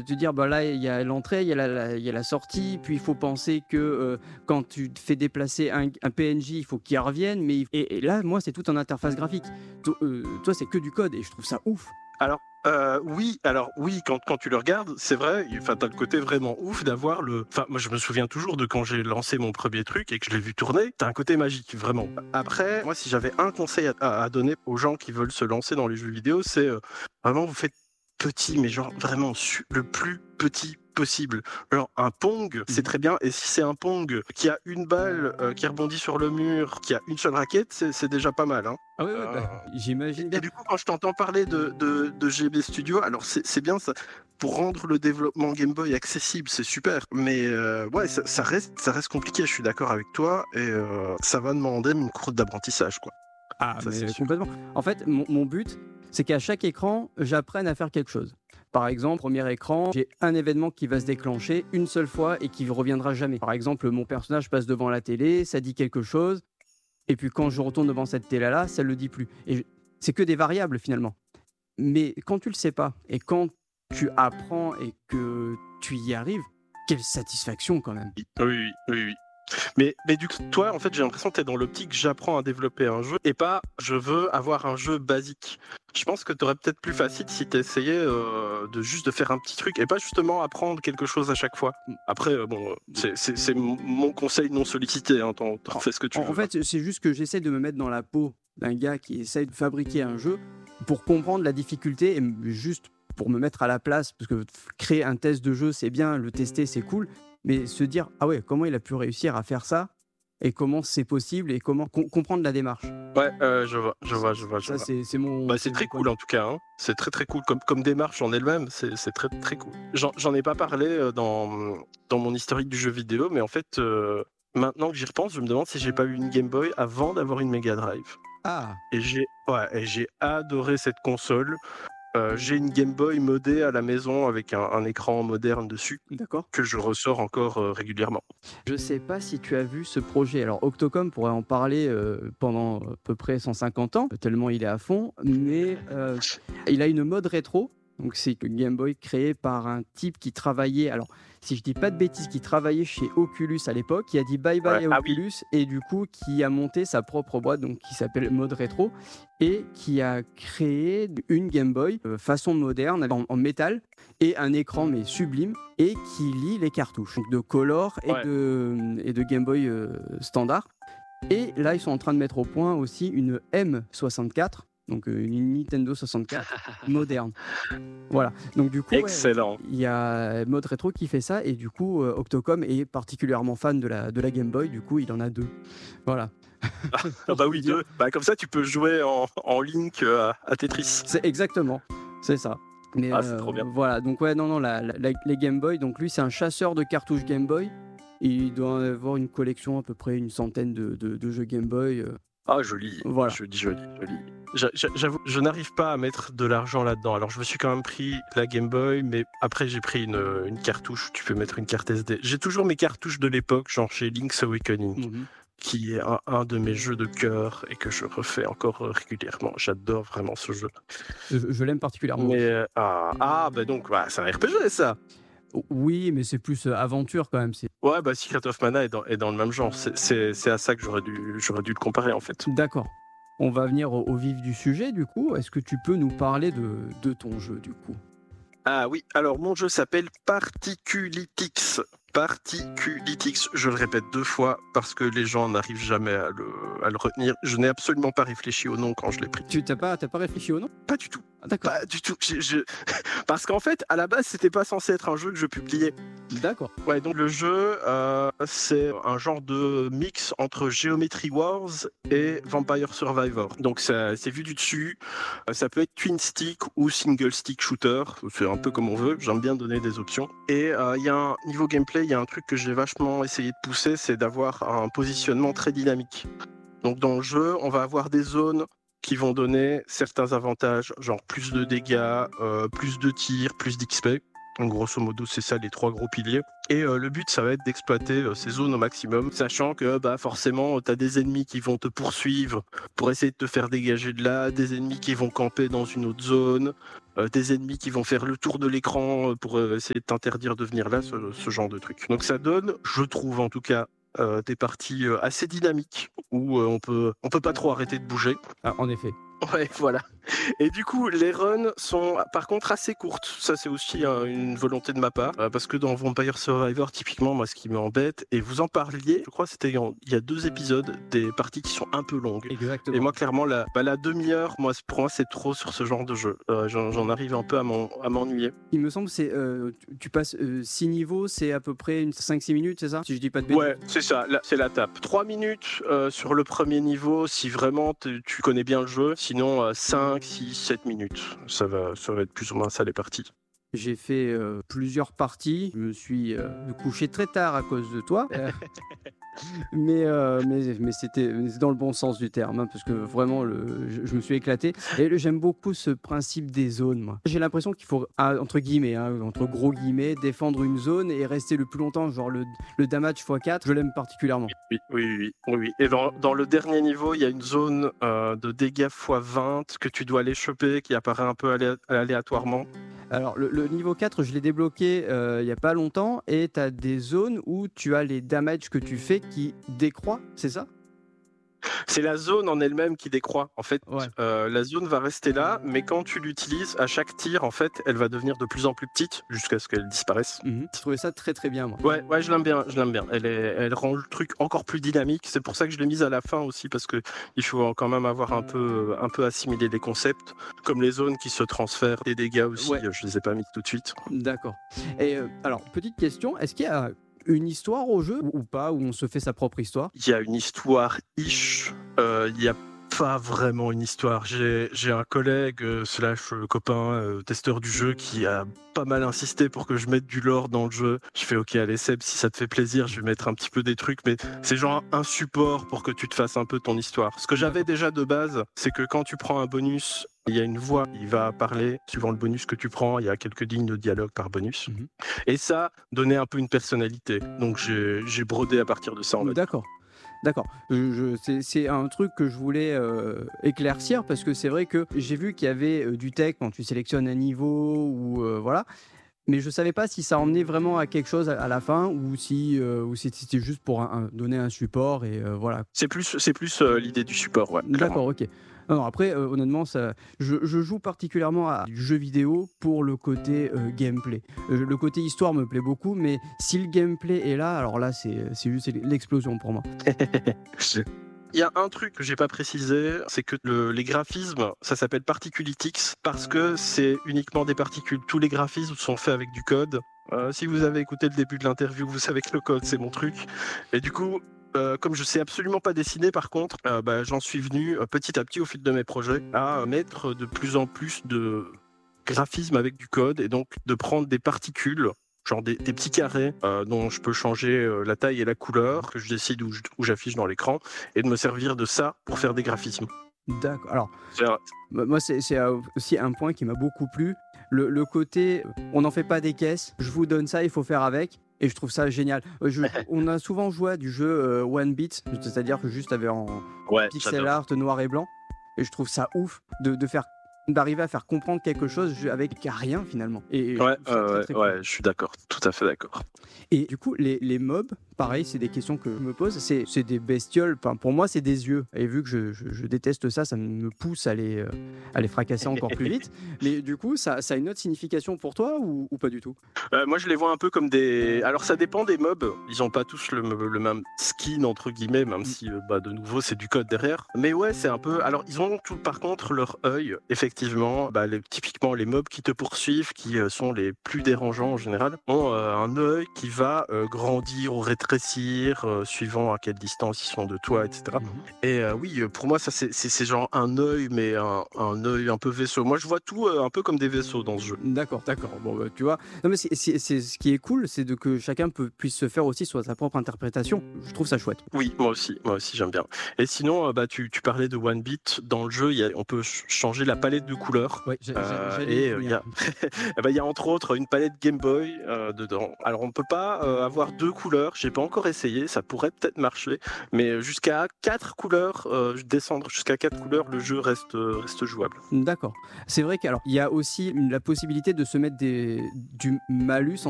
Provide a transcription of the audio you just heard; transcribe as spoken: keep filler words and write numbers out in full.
te dire, bah là, il y a l'entrée, il y a la, la- il y a la sortie, puis il faut penser que euh, quand tu te fais déplacer un, un P N J, il faut qu'il revienne. Mais il- et, et là, moi, c'est tout en interface graphique. To- euh, toi, c'est que du code et je trouve ça ouf. Alors, euh, oui, alors oui, quand, quand tu le regardes, c'est vrai, enfin, t'as le côté vraiment ouf d'avoir le... Enfin, moi, je me souviens toujours de quand j'ai lancé mon premier truc et que je l'ai vu tourner, t'as un côté magique, vraiment. Après, moi, si j'avais un conseil à, à- à donner aux gens qui veulent se lancer dans les jeux vidéo, c'est euh, vraiment, vous faites petit, mais genre vraiment su- le plus petit possible. Genre, un Pong, c'est très bien, et si c'est un Pong qui a une balle euh, qui rebondit sur le mur, qui a une seule raquette, c'est c'est déjà pas mal, hein. Ah oui, oui, Euh, bah, j'imagine et bien. du coup, quand je t'entends parler de, de, de G B Studio, alors c'est c'est bien ça. Pour rendre le développement Game Boy accessible, c'est super. Mais euh, ouais, ça, ça reste, ça reste compliqué, je suis d'accord avec toi. Et euh, ça va demander une courbe d'apprentissage, quoi. Ah, Ça, c'est mais sûr. complètement. En fait, mon, mon but, c'est qu'à chaque écran, j'apprenne à faire quelque chose. Par exemple, premier écran, j'ai un événement qui va se déclencher une seule fois et qui ne reviendra jamais. Par exemple, mon personnage passe devant la télé, ça dit quelque chose, et puis quand je retourne devant cette télé-là, ça ne le dit plus. Et je- c'est que des variables finalement. Mais quand tu le sais pas, et quand tu apprends et que tu y arrives, quelle satisfaction quand même. Oui, oui, oui, oui. Mais, mais du coup, toi, en fait, j'ai l'impression que tu es dans l'optique j'apprends à développer un jeu et pas je veux avoir un jeu basique. Je pense que tu aurais peut-être plus facile si tu essayais euh, de juste de faire un petit truc et pas justement apprendre quelque chose à chaque fois. Après, euh, bon, euh, c'est- c'est c'est mon mon conseil non sollicité, hein, t'en t'en fais ce que tu En, en veux. fait, c'est juste que j'essaie de me mettre dans la peau d'un gars qui essaye de fabriquer un jeu pour comprendre la difficulté et m- juste pour me mettre à la place, parce que f- créer un test de jeu, c'est bien, le tester, c'est cool, mais se dire, ah ouais, comment il a pu réussir à faire ça et comment c'est possible et comment com- comprendre la démarche. Ouais, euh, je vois, je vois, je vois, je Ça, vois. c'est c'est mon, Bah, c'est c'est mon très point cool de en tout cas, hein. C'est très très cool comme, comme démarche en elle-même, c'est c'est très très cool. J'en j'en ai pas parlé euh, dans, dans mon historique du jeu vidéo, mais en fait, euh, maintenant que j'y repense, je me demande si j'ai pas eu une Game Boy avant d'avoir une Mega Drive. Ah, Et j'ai ouais, et j'ai adoré cette console. Euh, j'ai une Game Boy modée à la maison avec un, un écran moderne dessus d'accord. que je ressors encore euh, régulièrement. Je sais pas si tu as vu ce projet. Alors, Octocom pourrait en parler euh, pendant à peu près cent cinquante ans, tellement il est à fond, mais euh, il a une mode rétro. Donc, c'est une Game Boy créée par un type qui travaillait, alors, si je dis pas de bêtises, qui travaillait chez Oculus à l'époque, qui a dit bye Ouais. bye à Ah oui, Oculus et du coup, qui a monté sa propre boîte, donc qui s'appelle Mode Rétro, et qui a créé une Game Boy euh, façon moderne en, en métal et un écran mais sublime et qui lit les cartouches donc de Color et ouais. de, et de Game Boy euh, standard. Et là, ils sont en train de mettre au point aussi une M soixante-quatre, donc euh, une Nintendo soixante-quatre moderne. Voilà. Donc du coup, ouais, Excellent. il y a Mode Rétro qui fait ça et du coup, euh, Octocom est particulièrement fan de la, de la Game Boy. Du coup, il en a deux. Voilà. Ah Pour bah te oui, dire. deux. Bah, comme ça, tu peux jouer en, en Link euh, à, à Tetris. C'est exactement, c'est ça. Mais Ah, c'est euh, trop bien. voilà, donc ouais, non, non, la- la- la- les Game Boy, donc lui, c'est un chasseur de cartouches Game Boy. Il doit avoir une collection à peu près une centaine de, de- de jeux Game Boy. euh, Ah, joli, voilà. joli, joli, joli. J'a- j'a- J'avoue, je n'arrive pas à mettre de l'argent là-dedans. Alors, je me suis quand même pris la Game Boy, mais après, j'ai pris une, une cartouche. Tu peux mettre une carte S D. J'ai toujours mes cartouches de l'époque, genre chez Link's Awakening, Mhm. qui est un, un de mes jeux de cœur et que je refais encore euh, régulièrement. J'adore vraiment ce jeu. Je, je l'aime particulièrement Mais aussi. euh, ah, ah, bah donc, bah, c'est un R P G, ça. O- Oui, mais c'est plus euh, aventure quand même. C'est... Ouais, bah Secret of Mana est dans, est dans le même genre. C'est c'est- c'est à ça que j'aurais dû, j'aurais dû le comparer, en fait. D'accord. On va venir au, au vif du sujet, du coup. Est-ce que tu peux nous parler de, de ton jeu, du coup? Ah oui, alors mon jeu s'appelle Particulitix. Particulitix, je le répète deux fois parce que les gens n'arrivent jamais à le, à le retenir. Je n'ai absolument pas réfléchi au nom quand je l'ai pris. Tu t'as pas, t'as pas réfléchi au nom? Pas du tout. Ah, d'accord. Pas du tout. Je- je- Parce qu'en fait, à la base, c'était pas censé être un jeu que je publiais. D'accord. Ouais, donc le jeu, euh, c'est un genre de mix entre Geometry Wars et Vampire Survivor. Donc ça- c'est vu du dessus. Euh, Ça peut être twin stick ou single stick shooter. C'est un peu comme on veut. J'aime bien donner des options. Et euh, il y a un niveau gameplay, il y a un truc que j'ai vachement essayé de pousser, c'est d'avoir un positionnement très dynamique. Donc dans le jeu, on va avoir des zones qui vont donner certains avantages, genre plus de dégâts, euh, plus de tirs, plus d'X P. Donc, grosso modo, c'est ça les trois gros piliers. Et euh, le but, ça va être d'exploiter euh, ces zones au maximum, sachant que bah, forcément, tu as des ennemis qui vont te poursuivre pour essayer de te faire dégager de là, des ennemis qui vont camper dans une autre zone, euh, des ennemis qui vont faire le tour de l'écran euh, pour euh, essayer de t'interdire de venir là, ce, ce genre de truc. Donc ça donne, je trouve en tout cas, euh, des parties euh, assez dynamiques où euh, on peut, on peut pas trop arrêter de bouger. Ah, en effet. Ouais, voilà. Et du coup, les runs sont par contre assez courtes. Ça, c'est aussi euh, une volonté de ma part. euh, parce que dans Vampire Survivor, typiquement, moi, ce qui m'embête, et vous en parliez, je crois que c'était en- il y a deux épisodes, des parties qui sont un peu longues. Exactement. Et moi, clairement, la, bah, la demi-heure, moi, pour moi, c'est trop sur ce genre de jeu. Euh, j'en, j'en arrive un peu à, m'en- à m'ennuyer. Il me semble que c'est, euh, tu, tu passes six niveaux, c'est à peu près une cinq six minutes, c'est ça? Si je dis pas de bêtises. Ouais, c'est ça, là, c'est la tape. trois minutes euh, sur le premier niveau, si vraiment t- tu connais bien le jeu. Sinon, euh, cinq, six, sept minutes. Ça va, ça va être plus ou moins ça les parties. J'ai fait euh, plusieurs parties. Je me suis euh, couché très tard à cause de toi. Euh, mais, euh, mais, mais c'était mais c'est dans le bon sens du terme, hein, parce que vraiment, le, je, je me suis éclaté. Et le- j'aime beaucoup ce principe des zones, moi. J'ai l'impression qu'il faut, ah, entre guillemets, hein, entre gros guillemets, défendre une zone et rester le plus longtemps, genre le, le damage fois quatre, je l'aime particulièrement. Oui, oui, oui, oui, oui. Et dans, dans le dernier niveau, il y a une zone euh, de dégâts fois vingt que tu dois aller choper, qui apparaît un peu alé- aléatoirement. Alors, le, le niveau quatre, je l'ai débloqué euh, il n'y a pas longtemps, et tu as des zones où tu as les damages que tu fais qui décroît, c'est ça? C'est la zone en elle-même qui décroît. En fait, Ouais. euh, la zone va rester là, mais quand tu l'utilises, à chaque tir, en fait, elle va devenir de plus en plus petite jusqu'à ce qu'elle disparaisse. Mhm. Je trouvais ça très très bien, moi. Ouais, ouais, je l'aime bien, je l'aime bien. Elle, est, elle rend le truc encore plus dynamique. C'est pour ça que je l'ai mise à la fin aussi, parce que il faut quand même avoir un peu, un peu assimilé les concepts, comme les zones qui se transfèrent, les dégâts aussi. Ouais. Je les ai pas mis tout de suite. D'accord. Et euh, alors, petite question, est-ce qu'il y a une histoire au jeu ou ou pas, où on se fait sa propre histoire? Il y a une histoire ish. Euh, Il y a pas vraiment une histoire. J'ai j'ai un collègue euh, slash euh, copain euh, testeur du jeu qui a pas mal insisté pour que je mette du lore dans le jeu. Je fais ok, allez Seb, si ça te fait plaisir, je vais mettre un petit peu des trucs, mais c'est genre un support pour que tu te fasses un peu ton histoire. Ce que j'avais déjà de base, c'est que quand tu prends un bonus, il y a une voix qui va parler suivant le bonus que tu prends. Il y a quelques lignes de dialogue par bonus. Mhm. Et ça donnait un peu une personnalité. Donc j'ai j'ai brodé à partir de ça, on va dire. D'accord. D'accord. Je- je- c'est- c'est un truc que je voulais euh, éclaircir, parce que c'est vrai que j'ai vu qu'il y avait euh, du tech quand tu sélectionnes un niveau ou euh, voilà. Mais je savais pas si ça emmenait vraiment à quelque chose à, à la fin, ou si, euh, ou si c'était juste pour un- un- donner un support et euh, voilà. C'est plus, c'est plus euh, l'idée du support, ouais. clairement. D'accord, ok. Non, non, après, euh, honnêtement, ça, je, je joue particulièrement à du jeu vidéo pour le côté euh, gameplay. Euh, le côté histoire me plaît beaucoup, mais si le gameplay est là, alors là, c'est c'est juste l'explosion pour moi. Il y a un truc que j'ai pas précisé, c'est que le- les graphismes, ça s'appelle Particulitics parce que c'est uniquement des particules. Tous les graphismes sont faits avec du code. Euh, si vous avez écouté le début de l'interview, vous savez que le code, c'est mon truc. Et du coup, euh, comme je sais absolument pas dessiner, par contre, euh, bah, j'en suis venu euh, petit à petit au fil de mes projets à mettre de plus en plus de graphismes avec du code et donc de prendre des particules, genre des, des petits carrés euh, dont je peux changer euh, la taille et la couleur, que je décide où je- où j'affiche dans l'écran, et de me servir de ça pour faire des graphismes. D'accord. Alors, C'est un- bah, moi, c'est c'est, euh, aussi un point qui m'a beaucoup plu. Le, le côté, euh, on n'en fait pas des caisses, je vous donne ça, il faut faire avec. Et je trouve ça génial. Euh, je- on a souvent joué à du jeu euh, one bit, c'est-à-dire que juste avec en Ouais, pixel j'adore. art noir et blanc. Et je trouve ça ouf de, de faire d'arriver à faire comprendre quelque chose avec rien finalement. Et, et je Ouais, trouve ça euh, très, ouais, très cool. ouais, je suis d'accord, tout à fait d'accord. Et du coup, les, les mobs, pareil, c'est des questions que je me pose. C'est c'est des bestioles. Enfin, pour moi, c'est des yeux. Et vu que je, je- je déteste ça, ça me pousse à les, euh, à les fracasser encore plus vite. Mais du coup, ça, ça a une autre signification pour toi, ou, ou pas du tout? Euh, moi, je les vois un peu comme des. Alors, ça dépend des mobs. Ils ont pas tous le, le même skin entre guillemets, même si, euh, bah, de nouveau, c'est du code derrière. Mais ouais, c'est un peu. Alors, ils ont tout, par contre, leur œil. Effectivement, bah, les- typiquement, les mobs qui te poursuivent, qui euh, sont les plus dérangeants en général, ont euh, un œil qui va euh, grandir ou rétrécir euh, suivant à quelle distance ils sont de toi, et cetera. Mhm. Et euh, oui, euh, pour moi, ça c'est c'est- c'est genre un œil, mais un, un œil un peu vaisseau. Moi, je vois tout euh, un peu comme des vaisseaux dans ce jeu. D'accord, d'accord. Bon, bah, tu vois. Non, mais c'est c'est- c'est- ce qui est cool, c'est de que chacun peut, puisse se faire aussi soit sa propre interprétation. Je trouve ça chouette. Oui, moi aussi, moi aussi j'aime bien. Et sinon, euh, bah, tu, tu parlais de One Bit. Dans le jeu, il y a- on peut ch- changer la palette palette de couleurs. Ouais, j'ai- j'ai- Euh, j'allais y et euh, il y, venir. a... eh ben, il y a entre autres une palette Game Boy euh, dedans. Alors on peut pas euh, avoir deux couleurs, j'ai pas encore essayé, ça pourrait peut-être marcher, mais jusqu'à quatre couleurs, euh, descendre jusqu'à quatre couleurs, le jeu reste, euh, reste jouable. D'accord. C'est vrai qu'il y a aussi une- la possibilité de se mettre des, du malus